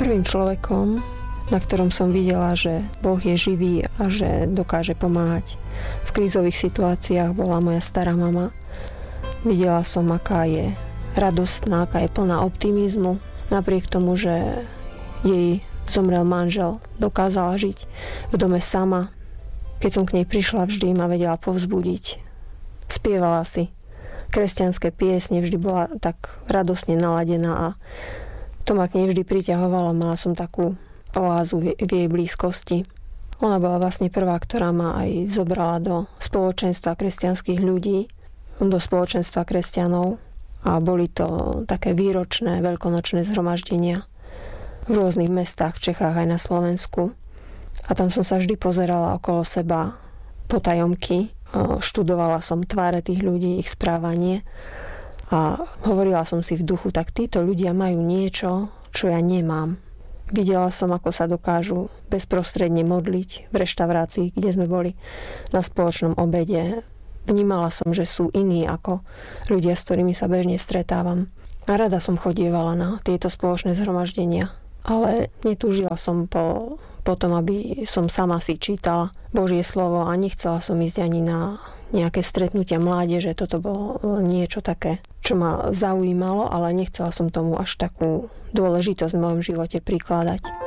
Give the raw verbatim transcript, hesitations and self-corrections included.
Prvým človekom, na ktorom som videla, že Boh je živý a že dokáže pomáhať v krízových situáciách, bola moja stará mama. Videla som, aká je radostná, aká je plná optimizmu. Napriek tomu, že jej zomrel manžel, dokázala žiť v dome sama. Keď som k nej prišla, vždy ma vedela povzbudiť. Spievala si kresťanské piesne, vždy bola tak radosne naladená a to ma k nej vždy priťahovalo. Mala som takú oázu v jej blízkosti. Ona bola vlastne prvá, ktorá ma aj zobrala do spoločenstva kresťanských ľudí, do spoločenstva kresťanov a boli to také výročné veľkonočné zhromaždenia v rôznych mestách, v Čechách aj na Slovensku. A tam som sa vždy pozerala okolo seba potajomky, študovala som tváre tých ľudí, ich správanie a hovorila som si v duchu, tak títo ľudia majú niečo, čo ja nemám. Videla som, ako sa dokážu bezprostredne modliť v reštaurácii, kde sme boli na spoločnom obede. Vnímala som, že sú iní ako ľudia, s ktorými sa bežne stretávam. A rada som chodievala na tieto spoločné zhromaždenia. Ale netúžila som po, po tom, aby som sama si čítala Božie slovo a nechcela som ísť ani na nejaké stretnutia mládeže. Toto bolo niečo také, čo ma zaujímalo, ale nechcela som tomu až takú dôležitosť v mojom živote prikladať.